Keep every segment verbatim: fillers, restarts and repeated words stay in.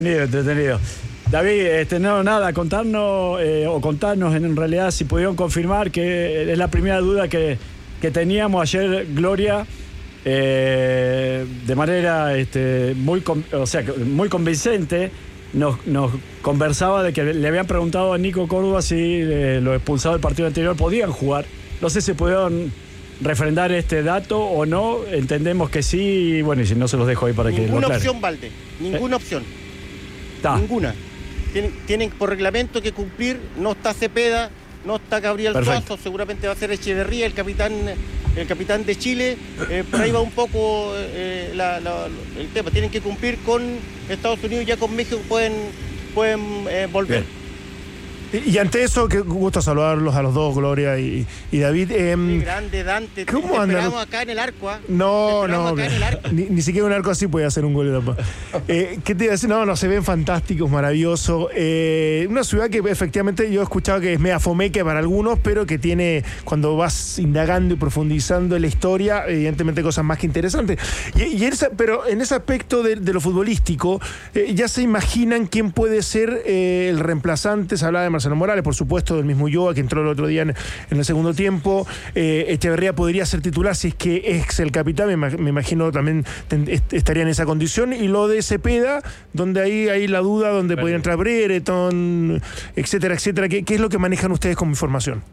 Entretenido, entretenido. David, este, no, nada, contarnos, eh, o contarnos en realidad si pudieron confirmar que es la primera duda que, que teníamos ayer, Gloria, eh, de manera este, muy, o sea, muy convincente, nos, nos conversaba de que le habían preguntado a Nico Córdoba si eh, los expulsados del partido anterior podían jugar. No sé si pudieron refrendar este dato o no, entendemos que sí, y bueno, y si no se los dejo ahí para que lo Ninguna aclaren. opción, Valde, ninguna eh. opción. Ta. Ninguna. Tienen, tienen por reglamento que cumplir, no está Cepeda, no está Gabriel Perfecto. Suazo, seguramente va a ser Echeverría, el capitán, el capitán de Chile, eh, por ahí va un poco eh, la, la, el tema, tienen que cumplir con Estados Unidos, ya con México pueden, pueden eh, volver. Bien. Y, y ante eso, qué gusto saludarlos a los dos, Gloria y, y David. Eh, Qué grande, Dante, te, ¿cómo te andan? esperamos acá en el arco, ¿eh? No, no, acá en el arco. ni, ni siquiera un arco así puede hacer un gol de tapa. Eh, ¿Qué te iba a decir? No, no, se ven fantásticos, maravillosos. Eh, una ciudad que efectivamente yo he escuchado que es media fomeque para algunos, pero que tiene, cuando vas indagando y profundizando en la historia, evidentemente cosas más que interesantes. Y, y esa, pero en ese aspecto de, de lo futbolístico, eh, ya se imaginan quién puede ser eh, el reemplazante. Se hablaba de Marcelo Morales, por supuesto, del mismo Ulloa, que entró el otro día en, en el segundo tiempo. Eh, Echeverría podría ser titular si es que es el capitán, me, me imagino también ten, est estaría en esa condición. Y lo de Cepeda, donde ahí hay la duda, donde podría entrar Brereton, etcétera, etcétera. ¿Qué, ¿Qué es lo que manejan ustedes como información?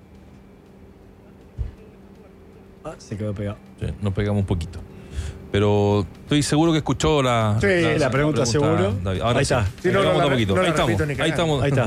Ah, se quedó pegado. Sí, nos pegamos un poquito. Pero estoy seguro que escuchó la, sí, la, la, pregunta, la pregunta, seguro. David. Ahora ahí sí. está. Sí, no, no, la, un poquito. no, ahí, no, estamos, repito, ahí estamos. Ahí está.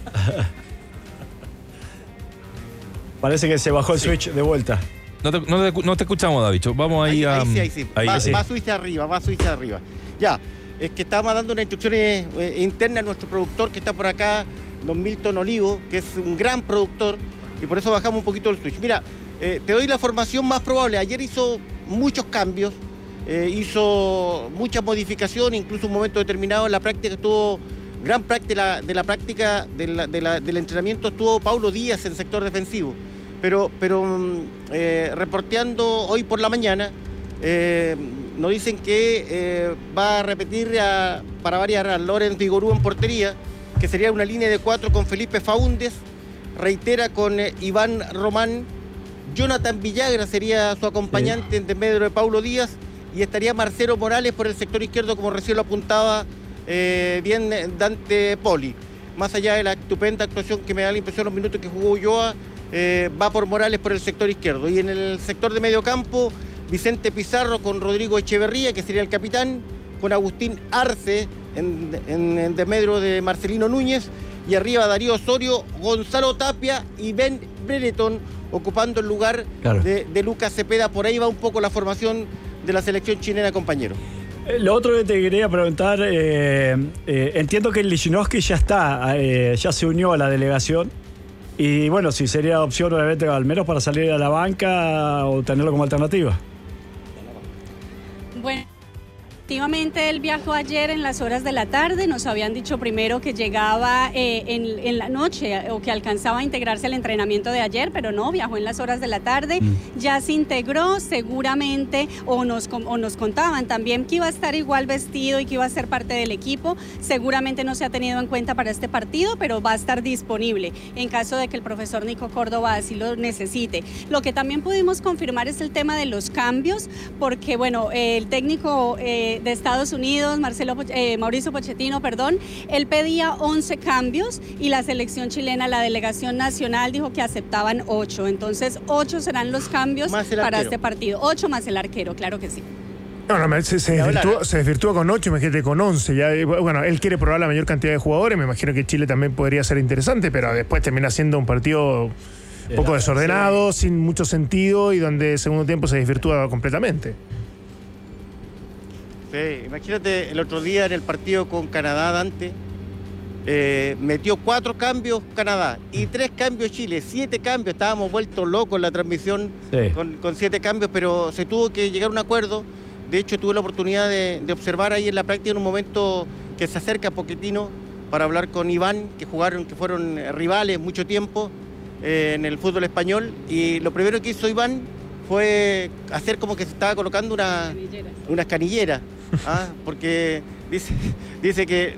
Parece que se bajó el switch de vuelta. No te, no te, no te escuchamos, David. Vamos ahí, ahí, a. Ahí sí, ahí sí. Ahí, va, sí. va Suiza arriba, va Suiza arriba. Ya, es que estábamos dando unas instrucciones eh, internas a nuestro productor que está por acá, don Milton Olivo, que es un gran productor, y por eso bajamos un poquito el switch. Mira, eh, te doy la formación más probable. Ayer hizo muchos cambios, eh, hizo muchas modificaciones, incluso un momento determinado en la práctica estuvo, gran parte de la, de la práctica de la, de la, del entrenamiento estuvo Paulo Díaz en sector defensivo. Pero, pero eh, reporteando hoy por la mañana, eh, nos dicen que eh, va a repetir a, para variar a Lorenz Vigorú en portería, que sería una línea de cuatro con Felipe Faúndez, reitera con eh, Iván Román, Jonathan Villagra sería su acompañante sí. en desmedro de Paulo Díaz, y estaría Marcelo Morales por el sector izquierdo, como recién lo apuntaba eh, bien Dante Poli. Más allá de la estupenda actuación que me da la impresión los minutos que jugó Ulloa, Eh, va por Morales por el sector izquierdo. Y en el sector de medio campo, Vicente Pizarro con Rodrigo Echeverría, que sería el capitán, con Agustín Arce en, en, en desmedro de Marcelino Núñez, y arriba Darío Osorio, Gonzalo Tapia y Ben Brereton ocupando el lugar claro. de, de Lucas Cepeda. Por ahí va un poco la formación de la selección chilena, compañero. Lo otro que te quería preguntar, eh, eh, entiendo que el Lichnowsky ya está, eh, ya se unió a la delegación. Y bueno, si sería opción obviamente al menos para salir a la banca o tenerlo como alternativa. Bueno, efectivamente él viajó ayer en las horas de la tarde, nos habían dicho primero que llegaba eh, en, en la noche o que alcanzaba a integrarse al entrenamiento de ayer, pero no, viajó en las horas de la tarde, mm. ya se integró seguramente, o nos, o nos contaban también que iba a estar igual vestido y que iba a ser parte del equipo, seguramente no se ha tenido en cuenta para este partido, pero va a estar disponible en caso de que el profesor Nico Córdoba así lo necesite. Lo que también pudimos confirmar es el tema de los cambios, porque bueno, el técnico eh, de Estados Unidos, Marcelo, eh, Mauricio Pochettino, perdón, él pedía once cambios y la selección chilena, la delegación nacional, dijo que aceptaban ocho. Entonces, ocho serán los cambios para este partido. ocho más el arquero, claro que sí. No, no, se, se, desvirtúa, se desvirtúa con ocho, imagínate con once. Ya, bueno, él quiere probar la mayor cantidad de jugadores, me imagino que Chile también podría ser interesante, pero después termina siendo un partido un poco desordenado, sin mucho sentido y donde el segundo tiempo se desvirtúa completamente. Sí, imagínate el otro día en el partido con Canadá, Dante, eh, metió cuatro cambios Canadá y tres cambios Chile, siete cambios, estábamos vueltos locos en la transmisión sí. con, con siete cambios, pero se tuvo que llegar a un acuerdo. De hecho, tuve la oportunidad de, de observar ahí en la práctica en un momento que se acerca Pochettino para hablar con Iván, que jugaron, que fueron rivales mucho tiempo eh, en el fútbol español, y lo primero que hizo Iván fue hacer como que se estaba colocando una, unas canilleras, ¿ah? porque dice, dice que